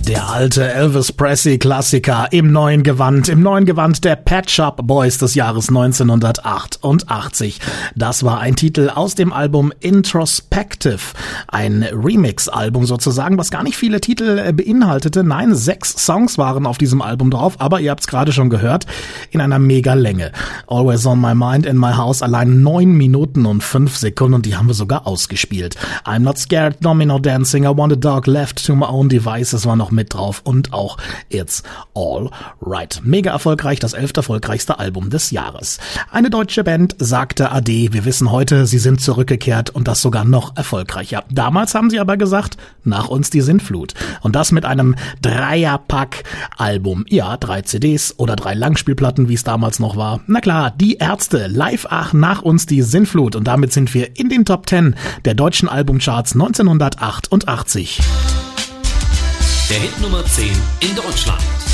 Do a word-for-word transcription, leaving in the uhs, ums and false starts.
Der alte Elvis Presley-Klassiker im neuen Gewand, im neuen Gewand der Pet Shop Boys des Jahres neunzehnhundertachtundachtzig. Das war ein Titel aus dem Album Introspective, ein Remix-Album sozusagen, was gar nicht viele Titel beinhaltete. Nein, sechs Songs waren auf diesem Album drauf, aber ihr habt es gerade schon gehört, in einer Mega-Länge. Always on my mind in my house, allein neun Minuten und fünf Sekunden und die haben wir sogar ausgespielt. I'm not scared, domino dancing, I want a dog left to my own devices war noch mit drauf und auch It's All Right. Mega erfolgreich, das elfte erfolgreichste Album des Jahres. Eine deutsche Band sagte Ade. Wir wissen heute, sie sind zurückgekehrt und das sogar noch erfolgreicher. Damals haben sie aber gesagt, nach uns die Sintflut. Und das mit einem Dreierpack-Album. Ja, drei C Ds oder drei Langspielplatten, wie es damals noch war. Na klar, die Ärzte, live ach, nach uns die Sintflut. Und damit sind wir in den Top zehn der deutschen Albumcharts neunzehnhundertachtundachtzig. Der Hit Nummer zehn in Deutschland.